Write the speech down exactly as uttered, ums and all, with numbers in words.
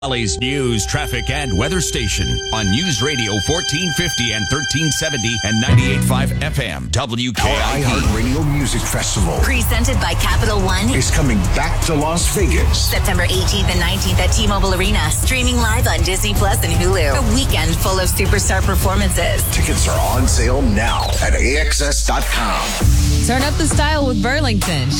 Valley's news, traffic, and weather station on News Radio fourteen fifty and thirteen seventy and ninety-eight point five F M W K I P. iHeartRadio Music Festival, presented by Capital One, is coming back to Las Vegas. September eighteenth and nineteenth at T-Mobile Arena. Streaming live on Disney Plus and Hulu. A weekend full of superstar performances. Tickets are on sale now at A X S dot com. Turn up the style with Burlington.